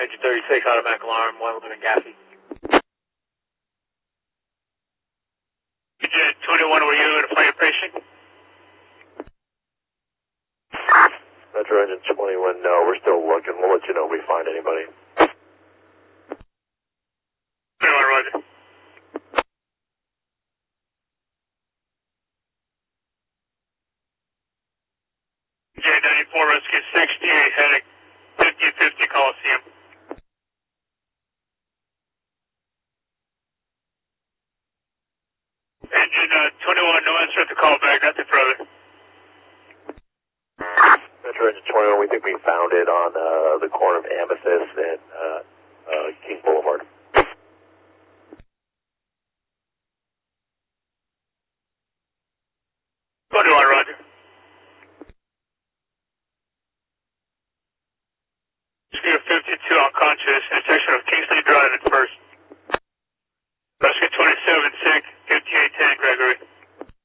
Engine 36, automatic alarm, 1 living gassy. Engine 21, were you to fly your patient? Metro Engine 21, no, we're still looking. We'll let you know if we find anybody. 21, roger. J94, rescue 68, heading 5050 Coliseum. Engine 21, no answer at the call back, nothing further. Metro Engine 21, we think we found it on the corner of Amethyst and King Boulevard. 21, roger. Rescue 52 unconscious, intersection of Kingsley Drive at first.